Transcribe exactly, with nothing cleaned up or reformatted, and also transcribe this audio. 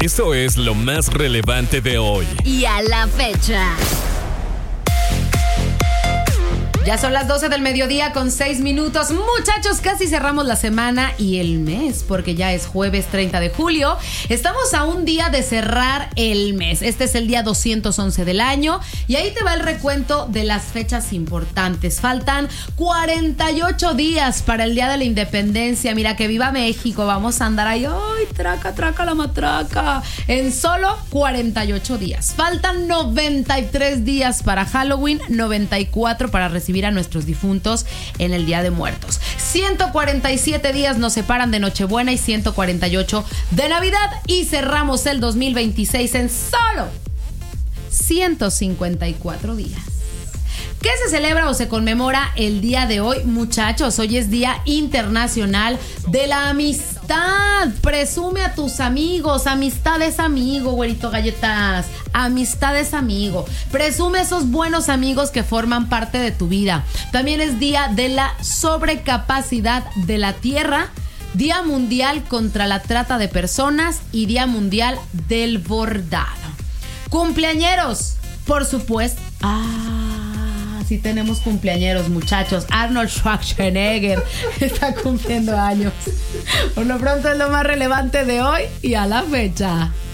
Esto es lo más relevante de hoy. Y a la fecha. Ya son las doce del mediodía con seis minutos. Muchachos, casi cerramos la semana y el mes, porque ya es jueves treinta de julio. Estamos a un día de cerrar el mes. Este es el día doscientos once del año. Y ahí te va el recuento de las fechas importantes. Faltan cuarenta y ocho días para el Día de la Independencia. Mira, que viva México. Vamos a andar ahí. ¡Ay, traca, traca la matraca! En solo cuarenta y ocho días. Faltan noventa y tres días para Halloween, noventa y cuatro para recibir a nuestros difuntos en el Día de Muertos. ciento cuarenta y siete días nos separan de Nochebuena y ciento cuarenta y ocho de Navidad, y cerramos el dos mil veintiséis en solo ciento cincuenta y cuatro días. ¿Qué se celebra o se conmemora el día de hoy, muchachos? Hoy es Día Internacional de la Amistad. Presume a tus amigos. Amistad es amigo, güerito galletas. Amistad es amigo. Presume esos buenos amigos que forman parte de tu vida. También es Día de la Sobrecapacidad de la Tierra, Día Mundial contra la Trata de Personas y Día Mundial del Bordado. Cumpleañeros, por supuesto. Ah... Sí tenemos cumpleañeros, muchachos. Arnold Schwarzenegger está cumpliendo años. Por lo pronto es lo más relevante de hoy y a la fecha.